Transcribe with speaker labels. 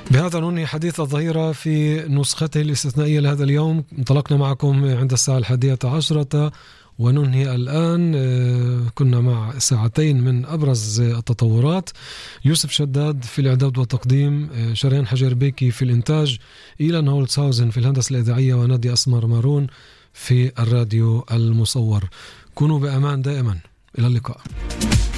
Speaker 1: بهذا ننهي حديث الظهيرة في نسخته الاستثنائية لهذا اليوم. انطلقنا معكم عند الساعة 11:10 وننهي الآن. كنا مع ساعتين من أبرز التطورات. يوسف شداد في الإعداد والتقديم، شريان حجر بيكي في الإنتاج، إيلان هولتسهاوزن في الهندسة الإذاعية، ونادي أسمر مارون في الراديو المصور. كونوا بأمان دائما، إلى اللقاء.